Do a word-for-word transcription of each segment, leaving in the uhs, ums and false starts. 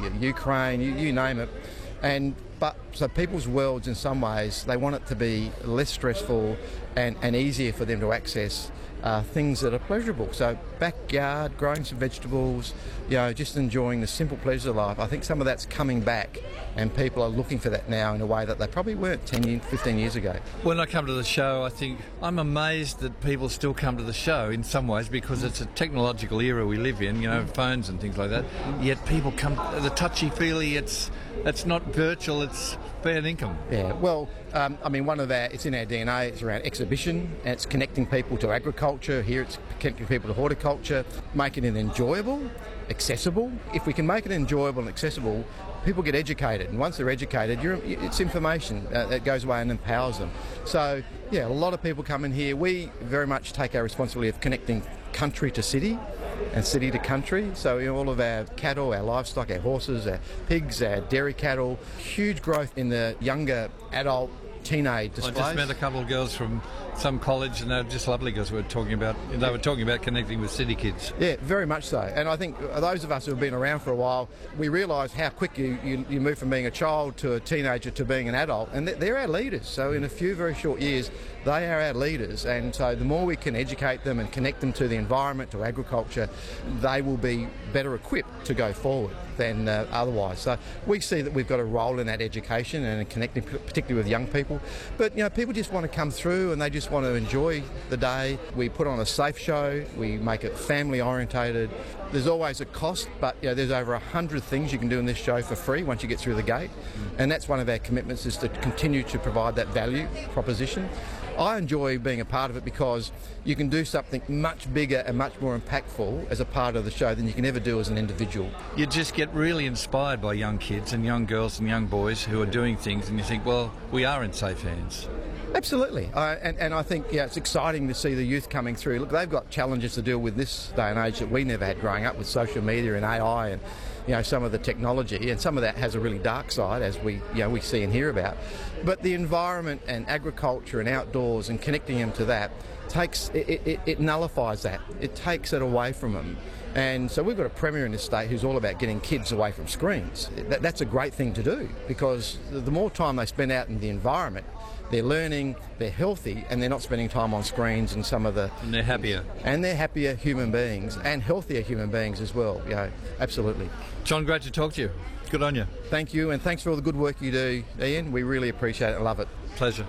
Ukraine, you, you name it. And but so people's worlds, in some ways, they want it to be less stressful and, and easier for them to access uh, things that are pleasurable. So backyard, growing some vegetables, you know, just enjoying the simple pleasures of life. I think some of that's coming back, and people are looking for that now in a way that they probably weren't ten, fifteen years ago. When I come to the show, I think I'm amazed that people still come to the show in some ways, because it's a technological era we live in, you know, phones and things like that. Yet people come, the touchy-feely, it's it's not virtual, it's fair income. Yeah, well, um, I mean, one of our, it's in our D N A, it's around exhibition, and it's connecting people to agriculture. Here it's connecting people to horticulture, making it enjoyable, accessible. If we can make it enjoyable and accessible, people get educated, and once they're educated, you're, it's information uh, that goes away and empowers them. So, yeah, a lot of people come in here. We very much take our responsibility of connecting country to city and city to country. So, you know, all of our cattle, our livestock, our horses, our pigs, our dairy cattle, huge growth in the younger adult teenage displays. I just met a couple of girls from some college, and they're just lovely girls. We were talking about, they were talking about connecting with city kids. Yeah, very much so. And I think those of us who have been around for a while, we realise how quick you, you, you move from being a child to a teenager to being an adult, and they're our leaders. So in a few very short years, they are our leaders, and so the more we can educate them and connect them to the environment, to agriculture, they will be better equipped to go forward than uh, otherwise. So we see that we've got a role in that education and connecting, particularly with young people. But, you know, people just want to come through and they just want to enjoy the day. We put on a safe show, we make it family orientated. There's always a cost, but you know, there's over a hundred things you can do in this show for free once you get through the gate. And that's one of our commitments, is to continue to provide that value proposition. I enjoy being a part of it because you can do something much bigger and much more impactful as a part of the show than you can ever do as an individual. You just get really inspired by young kids and young girls and young boys who are doing things, and you think, well, we are in safe hands. Absolutely, uh, and, and I think yeah, it's exciting to see the youth coming through. Look, they've got challenges to deal with this day and age that we never had growing up, with social media and A I and you know some of the technology, and some of that has a really dark side, as we you know we see and hear about. But the environment and agriculture and outdoors and connecting them to that takes it, it, it nullifies that. It takes it away from them. And so we've got a premier in this state who's all about getting kids away from screens. That, that's a great thing to do, because the more time they spend out in the environment, they're learning, they're healthy, and they're not spending time on screens and some of the... And they're happier. And they're happier human beings, and healthier human beings as well. You know, absolutely. John, great to talk to you. Good on you. Thank you, and thanks for all the good work you do, Ian. We really appreciate it and love it. Pleasure.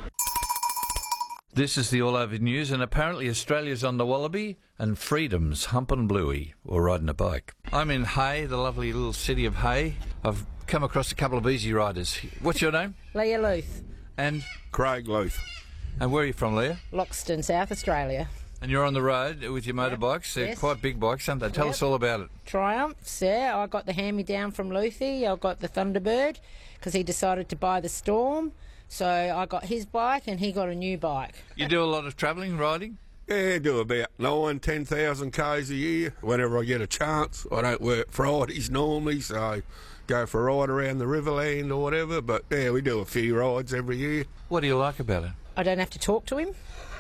This is the All Over News, and apparently Australia's on the Wallaby and freedom's humping bluey, or riding a bike. I'm in Hay, the lovely little city of Hay. I've come across a couple of easy riders. What's your name? Leah Luth. And? Craig Luth. And where are you from, Leah? Loxton, South Australia. And you're on the road with your motorbikes. They're yes. quite big bikes, aren't they? Tell yep. us all about it. Triumphs, yeah. I got the hand-me-down from Luthi. I got the Thunderbird because he decided to buy the Storm. So I got his bike and he got a new bike. You do a lot of travelling, riding? Yeah, I do about nine, ten thousand k's a year whenever I get a chance. I don't work Fridays normally, so I go for a ride around the Riverland or whatever. But yeah, we do a few rides every year. What do you like about it? I don't have to talk to him.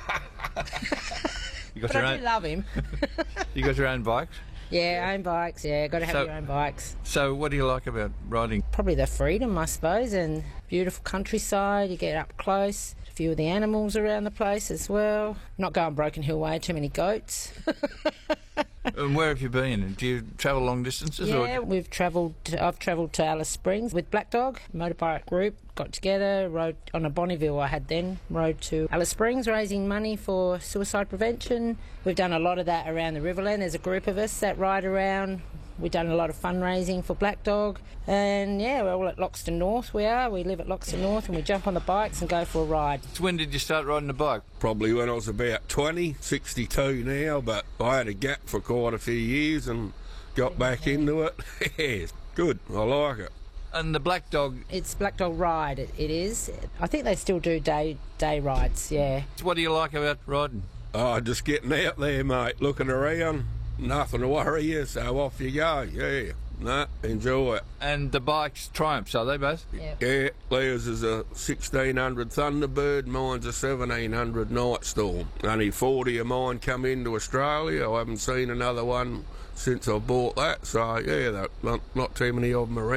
You got but your I own... do love him. You got your own bikes? Yeah, own bikes, yeah. Got to have so, your own bikes. So what do you like about riding? Probably the freedom, I suppose, and beautiful countryside. You get up close. A few of the animals around the place as well. Not going Broken Hill Way, too many goats. And where have you been? Do you travel long distances? Yeah, or... we've travelled. I've travelled to Alice Springs with Black Dog, motorbike group. Got together, rode on a Bonneville I had then, rode to Alice Springs raising money for suicide prevention. We've done a lot of that around the Riverland. There's a group of us that ride around. We've done a lot of fundraising for Black Dog. And yeah, we're all at Loxton North we are. We live at Loxton North and we jump on the bikes and go for a ride. So when did you start riding a bike? Probably when I was about twenty, sixty-two now, but I had a gap for quite a few years and got back into it. Yeah, good, I like it. And the Black Dog? It's Black Dog Ride, it, it is. I think they still do day day rides, yeah. What do you like about riding? Oh, just getting out there, mate, looking around, nothing to worry you, so off you go, yeah. No, enjoy it. And the bikes Triumphs, are they both? Yep. Yeah, Leah's is a sixteen hundred Thunderbird, mine's a seventeen hundred Nightstorm. Only forty of mine come into Australia. I haven't seen another one since I bought that, so yeah, not, not too many of them around.